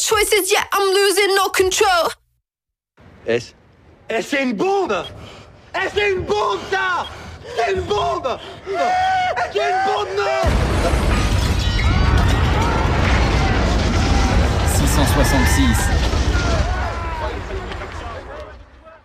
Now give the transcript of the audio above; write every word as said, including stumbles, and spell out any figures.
choices, yeah, I'm losing no control. S. Eh, c'est une bombe! Eh, c'est une bombe, ça! C'est une bombe! C'est une bombe, non! six cent soixante-six.